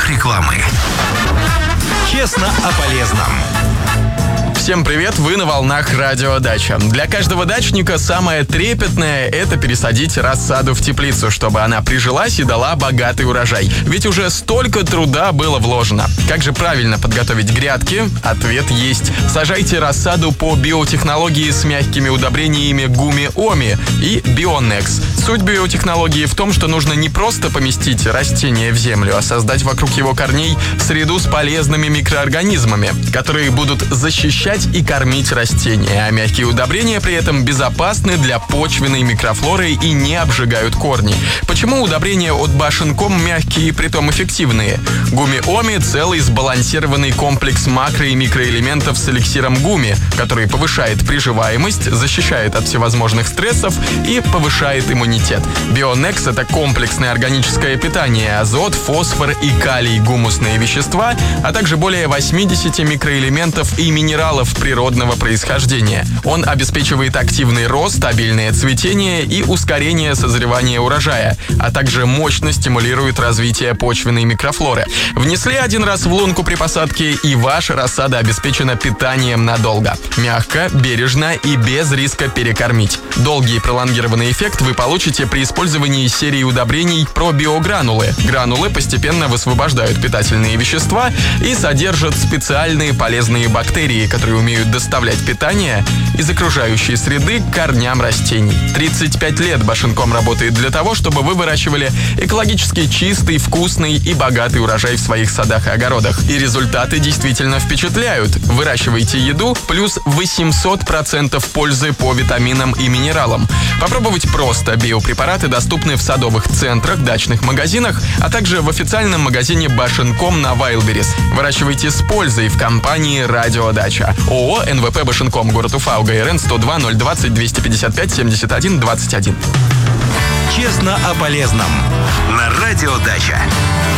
правах рекламы. Честно о полезном. Всем привет, вы на волнах Радио Дача. Для каждого дачника самое трепетное – это пересадить рассаду в теплицу, чтобы она прижилась и дала богатый урожай. Ведь уже столько труда было вложено. Как же правильно подготовить грядки? Ответ есть. Сажайте рассаду по биотехнологии с мягкими удобрениями Гуми-Оми и Bionnex. Суть биотехнологии в том, что нужно не просто поместить растение в землю, а создать вокруг его корней среду с полезными микроорганизмами, которые будут защищать и кормить растения, а мягкие удобрения при этом безопасны для почвенной микрофлоры и не обжигают корни. Почему удобрения от Bashing.com мягкие и притом эффективные? Гуми-Оми – целый сбалансированный комплекс макро- и микроэлементов с эликсиром гуми, который повышает приживаемость, защищает от всевозможных стрессов и повышает иммунитет. Bionnex – это комплексное органическое питание, азот, фосфор и калий, гумусные вещества, а также более 80 микроэлементов и минералов природного происхождения. Он обеспечивает активный рост, стабильное цветение и ускорение созревания урожая, а также мощно стимулирует развитие почвенной микрофлоры. Внесли один раз в лунку при посадке, и ваша рассада обеспечена питанием надолго. Мягко, бережно и без риска перекормить. Долгий пролонгированный эффект вы получите при использовании серии удобрений пробиогранулы. Гранулы постепенно высвобождают питательные вещества и содержат специальные полезные бактерии, которые умеют доставлять питание из окружающей среды к корням растений. 35 лет Bashing.com работает для того, чтобы вы выращивали экологически чистый, вкусный и богатый урожай в своих садах и огородах. И результаты действительно впечатляют. Выращивайте еду плюс 800% пользы по витаминам и минералам. Попробовать просто. Биопрепараты доступны в садовых центрах, дачных магазинах, а также в официальном магазине Bashing.com на Wildberries. Выращивайте с пользой в компании Радио Дача. ООО НВП Bashing.com, город Уфа, УГРН 102 020 255 71 21. Честно о полезном. На Радио Дача.